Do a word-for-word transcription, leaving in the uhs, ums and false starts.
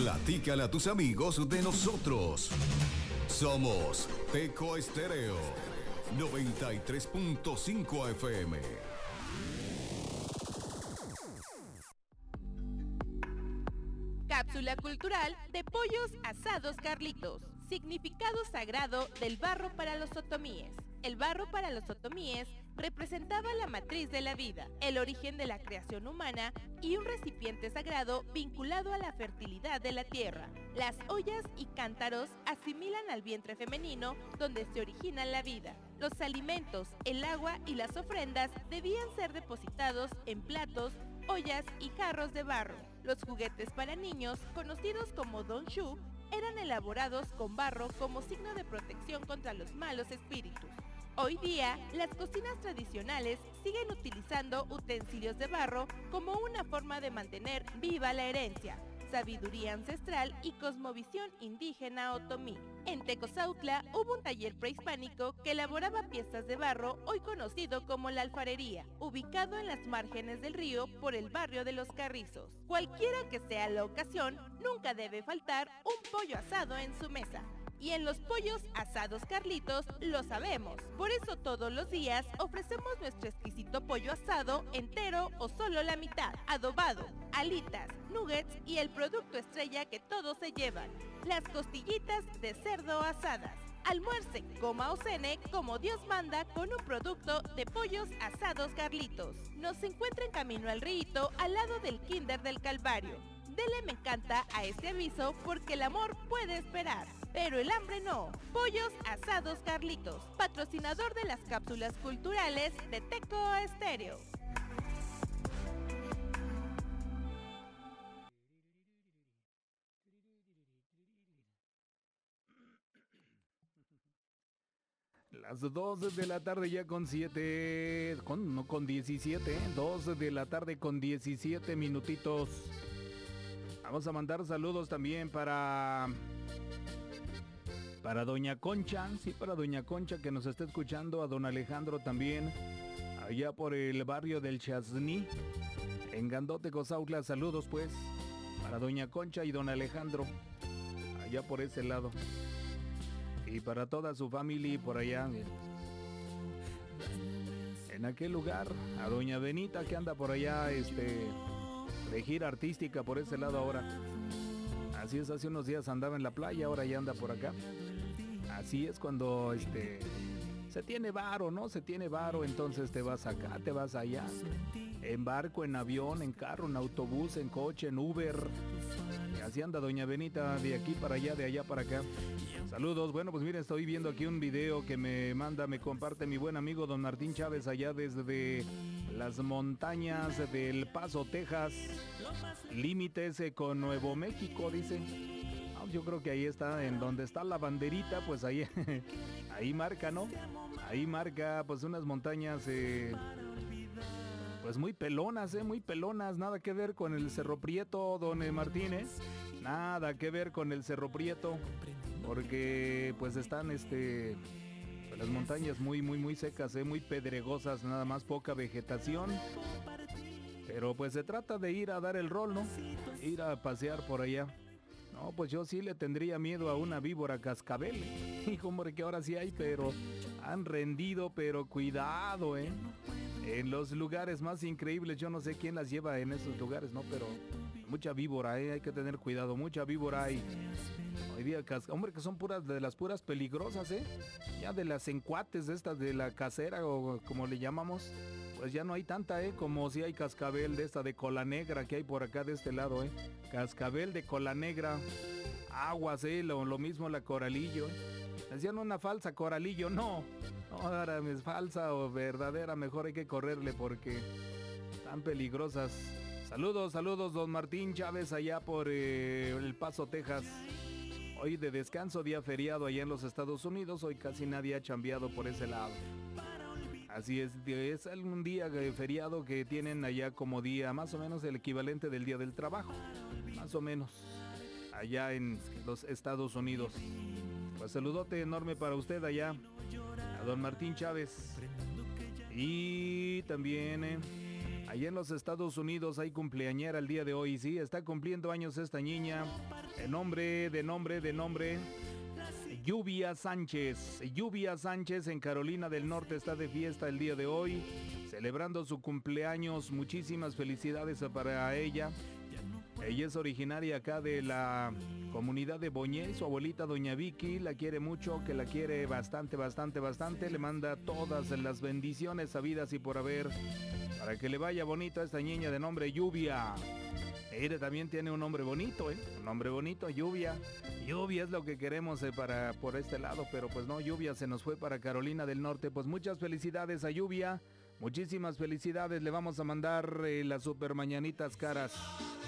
Platícale a tus amigos de nosotros. Somos Teco Estéreo noventa y tres punto cinco F M. Cápsula cultural de Pollos Asados Carlitos. Significado sagrado del barro para los otomíes. El barro para los otomíes representaba la matriz de la vida, el origen de la creación humana y un recipiente sagrado vinculado a la fertilidad de la tierra. Las ollas y cántaros asimilan al vientre femenino donde se origina la vida. Los alimentos, el agua y las ofrendas debían ser depositados en platos, ollas y jarros de barro. Los juguetes para niños, conocidos como donshu, eran elaborados con barro como signo de protección contra los malos espíritus. Hoy día, las cocinas tradicionales siguen utilizando utensilios de barro como una forma de mantener viva la herencia, sabiduría ancestral y cosmovisión indígena otomí. En Tecozautla hubo un taller prehispánico que elaboraba piezas de barro, hoy conocido como la alfarería, ubicado en las márgenes del río por el barrio de Los Carrizos. Cualquiera que sea la ocasión, nunca debe faltar un pollo asado en su mesa. Y en los Pollos Asados Carlitos lo sabemos. Por eso todos los días ofrecemos nuestro exquisito pollo asado entero o solo la mitad, adobado, alitas, nuggets y el producto estrella que todos se llevan, las costillitas de cerdo asadas. Almuerce, coma o cene como Dios manda con un producto de Pollos Asados Carlitos. Nos encuentra en camino al Río, al lado del Kinder del Calvario. Dele me encanta a este aviso porque el amor puede esperar, pero el hambre no. Pollos Asados Carlitos, patrocinador de las cápsulas culturales de Teco Estéreo. Las dos de la tarde ya con siete, con, no con diecisiete, ¿eh? dos de la tarde con diecisiete minutitos. Vamos a mandar saludos también para para Doña Concha, sí, para Doña Concha que nos está escuchando, a Don Alejandro también, allá por el barrio del Chasní, en Gandote, Cozautla. Saludos pues para Doña Concha y Don Alejandro, allá por ese lado. Y para toda su familia por allá, en aquel lugar, a Doña Benita que anda por allá, este... de gira artística por ese lado ahora. Así es, hace unos días andaba en la playa, ahora ya anda por acá. Así es cuando este se tiene varo, ¿no? Se tiene varo, entonces te vas acá, te vas allá. En barco, en avión, en carro, en autobús, en coche, en Uber. Y así anda Doña Benita de aquí para allá, de allá para acá. Saludos. Bueno, pues miren, estoy viendo aquí un video que me manda, me comparte mi buen amigo Don Martín Chávez allá desde las montañas del Paso, Texas, límites con Nuevo México, dice. Ah, yo creo que ahí está, en donde está la banderita, pues ahí, ahí marca, ¿no? Ahí marca, pues unas montañas, eh, pues muy pelonas, ¿eh? Muy pelonas, nada que ver con el Cerro Prieto, Don Martínez, nada que ver con el Cerro Prieto, porque pues están, este... las montañas muy, muy, muy secas, ¿eh? Muy pedregosas, nada más poca vegetación. Pero pues se trata de ir a dar el rol, ¿no? Ir a pasear por allá. No, pues yo sí le tendría miedo a una víbora cascabel. Hijo, hombre, que ahora sí hay, pero han rendido, pero cuidado, ¿eh? En los lugares más increíbles, yo no sé quién las lleva en esos lugares, ¿no? Pero mucha víbora, ¿eh? Hay que tener cuidado, mucha víbora hay. Hoy día, hombre, que son puras de las puras peligrosas, ¿eh? Ya de las encuates de estas de la casera o como le llamamos, pues ya no hay tanta, ¿eh? Como si hay cascabel de esta de cola negra que hay por acá de este lado, ¿eh? Cascabel de cola negra, aguas, ¿eh? Lo, lo mismo la coralillo, ¿eh? Decían una falsa coralillo, no. No, ahora es falsa o verdadera, mejor hay que correrle porque están peligrosas. Saludos, saludos, Don Martín Chávez allá por eh, El Paso, Texas. Hoy de descanso, día feriado allá en los Estados Unidos, hoy casi nadie ha chambeado por ese lado. Así es, es algún día feriado que tienen allá como día, más o menos el equivalente del Día del Trabajo, más o menos, allá en los Estados Unidos. Pues saludote enorme para usted allá, a Don Martín Chávez. Y también eh, Allá en los Estados Unidos hay cumpleañera el día de hoy, sí, está cumpliendo años esta niña. De nombre, de nombre, de nombre, Lluvia Sánchez. Lluvia Sánchez en Carolina del Norte está de fiesta el día de hoy, celebrando su cumpleaños. Muchísimas felicidades para ella. Ella es originaria acá de la comunidad de Boñé. Su abuelita doña Vicky la quiere mucho, que la quiere bastante, bastante, bastante. Le manda todas las bendiciones habidas y por haber para que le vaya bonito a esta niña de nombre Lluvia. Ella también tiene un nombre bonito, ¿eh? Un nombre bonito, Lluvia. Lluvia es lo que queremos eh, para por este lado, pero pues no, Lluvia se nos fue para Carolina del Norte. Pues muchas felicidades a Lluvia. Muchísimas felicidades. Le vamos a mandar eh, las super mañanitas caras.